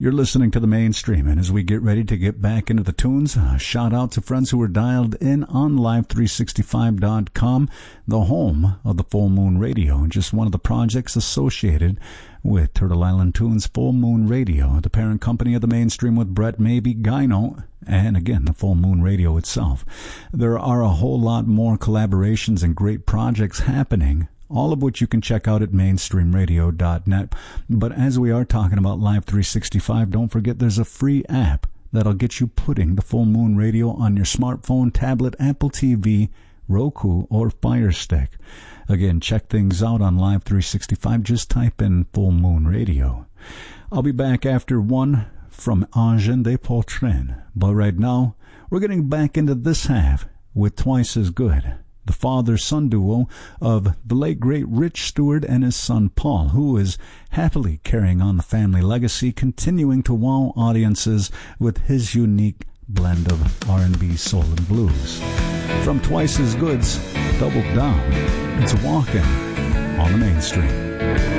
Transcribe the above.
You're listening to The Mainstream, and as we get ready to get back into the tunes, shout out to friends who are dialed in on Live365.com, the home of the Full Moon Radio, just one of the projects associated with Turtle Island Tunes Full Moon Radio, the parent company of The Mainstream with Brett Maybe, Gyno, and again, the Full Moon Radio itself. There are a whole lot more collaborations and great projects happening, all of which you can check out at mainstreamradio.net. But as we are talking about Live 365, don't forget there's a free app that'll get you putting the Full Moon Radio on your smartphone, tablet, Apple TV, Roku, or Fire Stick. Again, check things out on Live 365. Just type in Full Moon Radio. I'll be back after one from Angers des Portraits. But right now, we're getting back into this half with Twice as Good, the father-son duo of the late great Rich Stewart and his son Paul, who is happily carrying on the family legacy, continuing to wow audiences with his unique blend of R&B, soul, and blues. From Twice as Good's Double Down, it's Walking on the Mainstream.